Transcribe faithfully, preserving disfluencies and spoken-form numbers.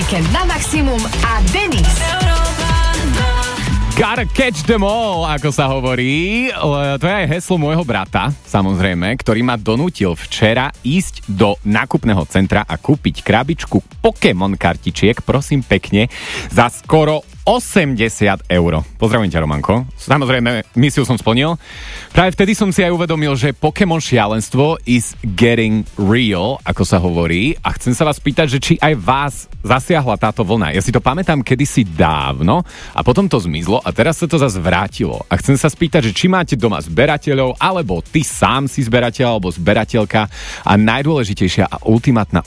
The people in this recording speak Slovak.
víkend na maximum a Denis. Gotta catch them all, ako sa hovorí. To je aj heslo môjho brata, samozrejme, ktorý ma donútil včera ísť do nákupného centra a kúpiť krabičku Pokémon kartičiek, prosím pekne, za skoro osemdesiat eur. Pozdravujem ťa, Romanko. Samozrejme, misiu som splnil. Práve vtedy som si aj uvedomil, že Pokémon šialenstvo is getting real, ako sa hovorí. A chcem sa vás pýtať, že či aj vás zasiahla táto vlna. Ja si to pamätám kedysi dávno a potom to zmizlo a teraz sa to zase vrátilo. A chcem sa spýtať, že či máte doma zberateľov, alebo ty sám si zberateľ alebo zberateľka a najdôležitejšia a ultimátna